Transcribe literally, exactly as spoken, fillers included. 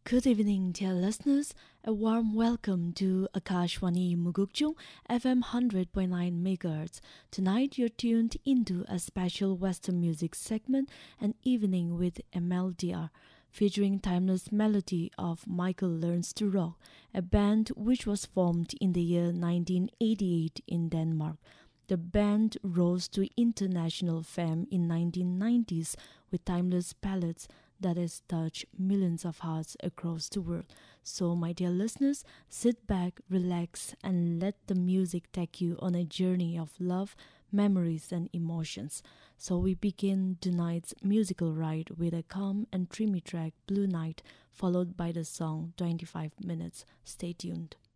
Good evening, dear listeners. A warm welcome to Akashwani Mugukjung F M one hundred point nine megahertz. Tonight you're tuned into a special Western music segment, An Evening with M L D R, featuring timeless melody of Michael Learns to Rock, a band which was formed in the year nineteen eighty-eight in Denmark. The band rose to international fame in nineteen nineties with timeless ballads that has touched millions of hearts across the world. So, my dear listeners, sit back, relax, and let the music take you on a journey of love, memories, and emotions. So, we begin tonight's musical ride with a calm and dreamy track, Blue Night, followed by the song twenty-five minutes. Stay tuned.